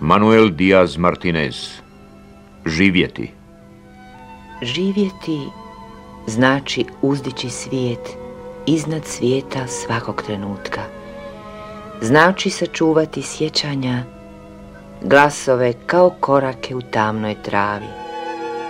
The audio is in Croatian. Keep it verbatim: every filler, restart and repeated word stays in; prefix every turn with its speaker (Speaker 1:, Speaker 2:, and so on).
Speaker 1: Manuel Diaz Martinez. Živjeti.
Speaker 2: Živjeti znači uzdići svijet iznad svijeta svakog trenutka. Znači sačuvati sjećanja, glasove kao korake u tamnoj travi.